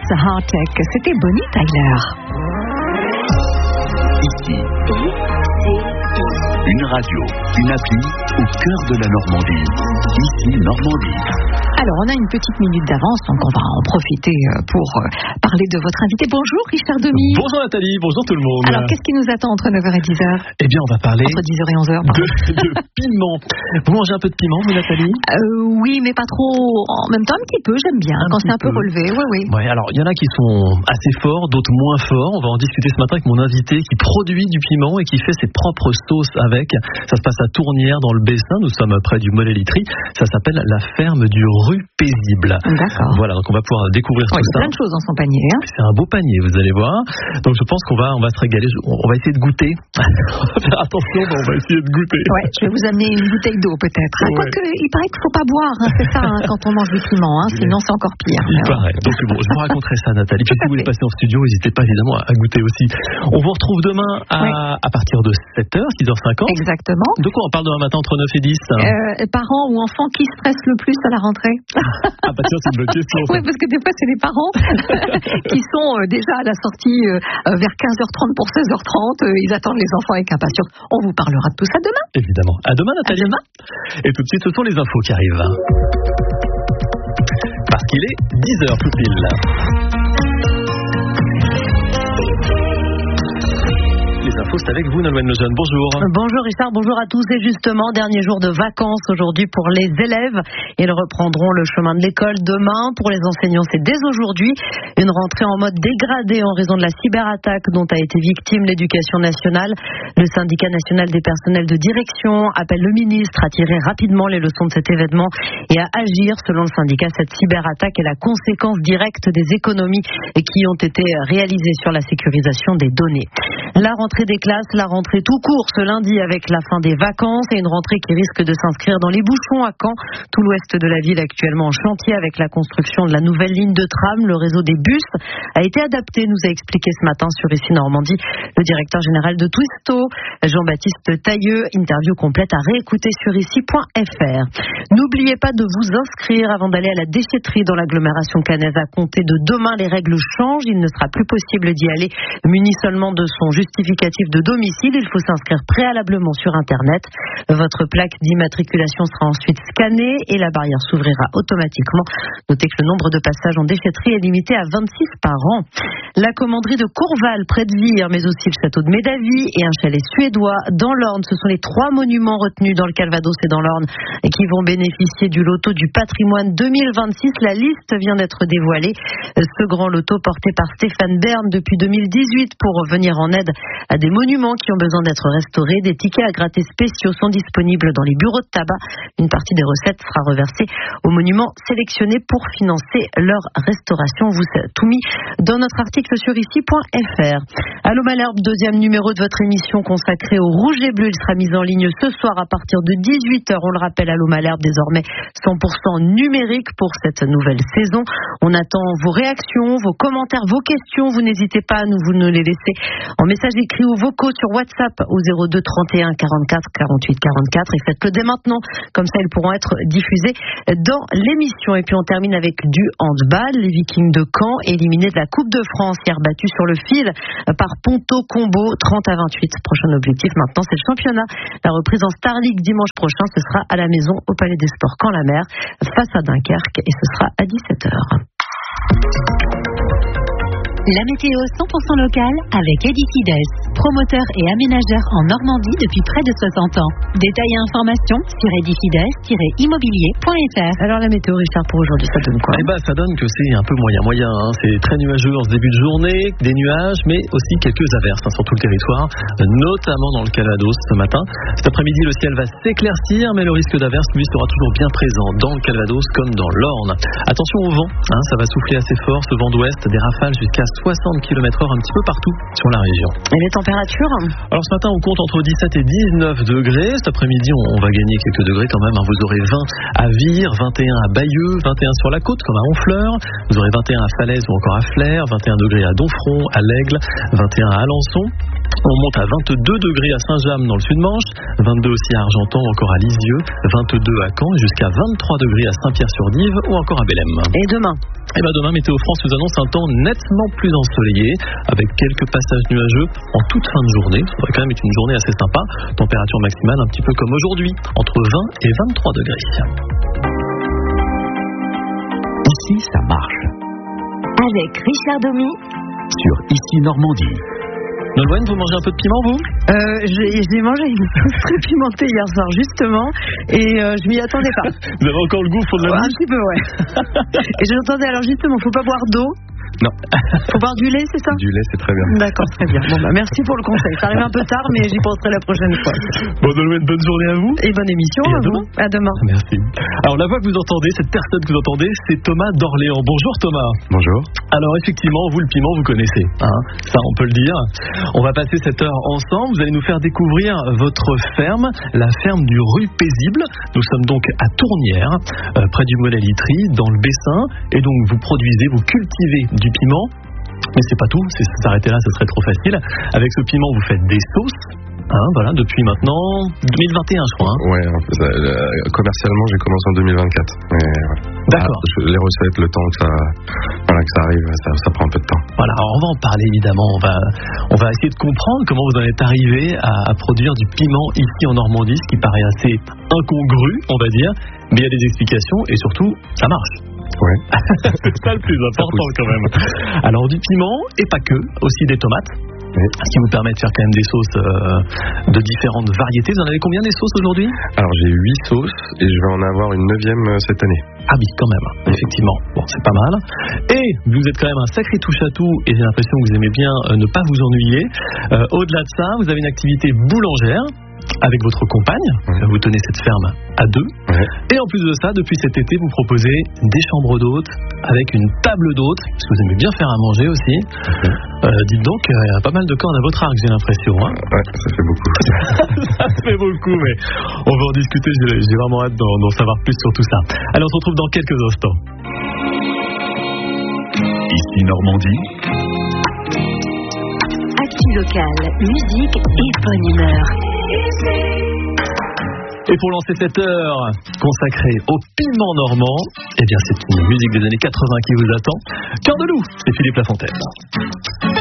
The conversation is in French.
Hardtech. C'était Bonnie Tyler. Ici, une radio, une appli au cœur de la Normandie. Ici, Normandie. Alors, on a une petite minute d'avance, donc on va en profiter pour parler de votre invité. Bonjour Richard Demy. Bonjour Nathalie, bonjour tout le monde. Alors, qu'est-ce qui nous attend entre 9h et 10h? Eh bien, on va parler entre 10h et 11h, de piment. Vous mangez un peu de piment, vous Nathalie? Oui, mais pas trop. En même temps, un petit peu, j'aime bien, quand c'est un peu relevé. Oui. Ouais, alors, il y en a qui sont assez forts, d'autres moins forts. On va en discuter ce matin avec mon invité qui produit du piment et qui fait ses propres sauces avec. Ça se passe à Tournières, dans le Bessin. Nous sommes près du Mollet-Litry. Ça s'appelle la ferme du Rue Paisible. D'accord. Voilà, donc on va pouvoir découvrir tout ça. Il y a plein de choses dans son panier. Hein. C'est un beau panier, vous allez voir. Donc je pense qu'on va se régaler. On va essayer de goûter. On va faire attention, mais on va essayer de goûter. Ouais, je vais vous amener une bouteille d'eau peut-être. Ouais. Quoique, il paraît qu'il ne faut pas boire, hein, c'est ça, quand on mange du piment. Sinon c'est encore pire. Il paraît. Donc bon, je vous raconterai ça, Nathalie. Puis si vous voulez passer en studio, n'hésitez pas évidemment à goûter aussi. On vous retrouve demain à partir de 7h, 6h50. Exactement. De quoi on parle demain matin entre 9 et 10? Parents ou enfants qui stressent le plus à la rentrée? Ah bah tiens, c'est une bonne question. Oui, parce que des fois, c'est les parents qui sont déjà à la sortie vers 15h30 pour 16h30. Ils attendent les enfants avec impatience. On vous parlera de tout ça demain. Évidemment. À demain, Nathalie. À demain. Et tout de suite, ce sont les infos qui arrivent. Parce qu'il est 10h tout pile. Les infos, c'est avec vous, Nolwenn Lejeune. Bonjour. Bonjour Richard, bonjour à tous. Et justement, dernier jour de vacances aujourd'hui pour les élèves. Ils reprendront le chemin de l'école demain. Pour les enseignants, c'est dès aujourd'hui. Une rentrée en mode dégradé en raison de la cyberattaque dont a été victime l'éducation nationale. Le syndicat national des personnels de direction appelle le ministre à tirer rapidement les leçons de cet événement et à agir. Selon le syndicat, cette cyberattaque est la conséquence directe des économies qui ont été réalisées sur la sécurisation des données. La rentrée des classes, la rentrée tout court ce lundi avec la fin des vacances et une rentrée qui risque de s'inscrire dans les bouchons à Caen. Tout l'ouest de la ville actuellement en chantier avec la construction de la nouvelle ligne de tram. Le réseau des bus a été adapté, nous a expliqué ce matin sur Ici Normandie le directeur général de Twisto, Jean-Baptiste Tailleux. Interview complète à réécouter sur ici.fr. N'oubliez pas de vous inscrire avant d'aller à la déchetterie dans l'agglomération caennaise. À compter de demain, les règles changent. Il ne sera plus possible d'y aller muni seulement de son justificatif de domicile. Il faut s'inscrire préalablement sur Internet. Votre plaque d'immatriculation sera ensuite scannée et la barrière s'ouvrira automatiquement. Notez que le nombre de passages en déchetterie est limité à 26 par an. La commanderie de Courval, près de Vire, mais aussi le château de Médavy et un chalet suédois dans l'Orne. Ce sont les 3 monuments retenus dans le Calvados et dans l'Orne et qui vont bénéficier du loto du patrimoine 2026. La liste vient d'être dévoilée. Ce grand loto porté par Stéphane Bern depuis 2018 pour venir en aide à des monuments qui ont besoin d'être restaurés. Des tickets à gratter spéciaux sont disponibles dans les bureaux de tabac. Une partie des recettes sera reversée aux monuments sélectionnés pour financer leur restauration. Vous avez tout mis dans notre article sur ici.fr. Allô Malherbe, deuxième numéro de votre émission consacrée au rouge et bleu. Il sera mis en ligne ce soir à partir de 18h. On le rappelle, Allô Malherbe, désormais 100% numérique pour cette nouvelle saison. On attend vos réactions, vos commentaires, vos questions. Vous n'hésitez pas à vous les laisser en message écrit ou vocaux sur WhatsApp au 02 31 44 48 44 et faites-le dès maintenant, comme ça ils pourront être diffusés dans l'émission. Et puis on termine avec du handball. Les Vikings de Caen éliminés de la Coupe de France hier, battus sur le fil par Ponto Combo 30 à 28. Prochain objectif maintenant, c'est le championnat. La reprise en Star League dimanche prochain, ce sera à la maison au Palais des Sports Caen-la-Mer face à Dunkerque et ce sera à 17h. La météo 100% locale avec Edicides, promoteur et aménageur en Normandie depuis près de 60 ans. Détails et informations sur edicides-immobilier.fr. Alors la météo, Richard, pour aujourd'hui, ça donne quoi? Ça donne que c'est un peu moyen. C'est très nuageux en ce début de journée, des nuages, mais aussi quelques averses sur tout le territoire, notamment dans le Calvados ce matin. Cet après-midi, le ciel va s'éclaircir, mais le risque d'averse, lui, sera toujours bien présent dans le Calvados comme dans l'Orne. Attention au vent, ça va souffler assez fort, ce vent d'ouest, des rafales jusqu'à 60 km/h un petit peu partout sur la région. Et les températures? Alors ce matin, on compte entre 17 et 19 degrés. Cet après-midi, on va gagner quelques degrés quand même. Vous aurez 20 à Vire, 21 à Bayeux, 21 sur la côte comme à Honfleur. Vous aurez 21 à Falaise ou encore à Flers, 21 degrés à Domfront, à l'Aigle, 21 à Alençon. On monte à 22 degrés à Saint-James dans le Sud-Manche, 22 aussi à Argentan, encore à Lisieux, 22 à Caen, jusqu'à 23 degrés à Saint-Pierre-sur-Dive ou encore à Bélem. Et demain? Et bien demain, Météo France nous annonce un temps nettement plus ensoleillé, avec quelques passages nuageux en toute fin de journée. Ça va quand même être une journée assez sympa. Température maximale un petit peu comme aujourd'hui, entre 20 et 23 degrés. Ici, ça marche. Avec Richard Domy Sur Ici Normandie. Nolwenn, vous mangez un peu de piment, vous ? J'ai mangé une sauce très pimentée hier soir, justement, et je m'y attendais pas. Vous avez encore le goût pour de la Un bouche ? petit peu, ouais. Et j'entendais, alors justement, faut pas boire d'eau. Non. Faut boire du lait, c'est ça ? Du lait, c'est très bien. D'accord, très bien. Bon, merci pour le conseil. Ça arrive un peu tard, mais j'y penserai la prochaine fois. Bon, Nolwenn, bonne journée à vous. Et bonne émission Et à vous. demain. À demain. Merci. Alors, la voix que vous entendez, cette personne que vous entendez, c'est Thomas d'Orléans. Bonjour Thomas. Bonjour. Alors, effectivement, vous, le piment, vous connaissez. Hein, ça, on peut le dire. On va passer cette heure ensemble. Vous allez nous faire découvrir votre ferme, la ferme du Rue Paisible. Nous sommes donc à Tournières, près du Moulin Litry, dans le Bessin. Et donc, vous produisez, vous cultivez du piment. Mais c'est pas tout, si ça s'arrêtait là, ce serait trop facile. Avec ce piment, vous faites des sauces. Voilà, depuis maintenant 2021, je crois. Ouais, commercialement, j'ai commencé en 2024. Mais voilà. D'accord. Les recettes, le temps que ça arrive, ça prend un peu de temps. Voilà, alors on va en parler évidemment. On va essayer de comprendre comment vous en êtes arrivé à produire du piment ici en Normandie, ce qui paraît assez incongru, on va dire. Mais il y a des explications et surtout, ça marche. Ouais. C'est ça le plus important quand même. Alors du piment et pas que, aussi des tomates. Oui. Ce qui vous permet de faire quand même des sauces de différentes variétés. Vous en avez combien des sauces aujourd'hui ? Alors j'ai 8 sauces et je vais en avoir une 9e cette année. Ah oui, quand même, effectivement. Bon, c'est pas mal. Et vous êtes quand même un sacré touche-à-tout et j'ai l'impression que vous aimez bien ne pas vous ennuyer. Au-delà de ça, vous avez une activité boulangère avec votre compagne. Vous tenez cette ferme à deux. Ouais. Et en plus de ça, depuis cet été, vous proposez des chambres d'hôtes avec une table d'hôtes, parce que vous aimez bien faire à manger aussi. Dites donc, il y a pas mal de cordes à votre arc, j'ai l'impression. Hein. Ouais, ça fait beaucoup. Ça fait beaucoup, mais on va en discuter. J'ai vraiment hâte d'en savoir plus sur tout ça. Alors, on se retrouve dans quelques instants. Ici Normandie. Actu locale, musique et bonne humeur. Et pour lancer cette heure consacrée au piment normand, eh bien c'est une musique des années 80 qui vous attend. Cœur de loup, c'est Philippe Lafontaine.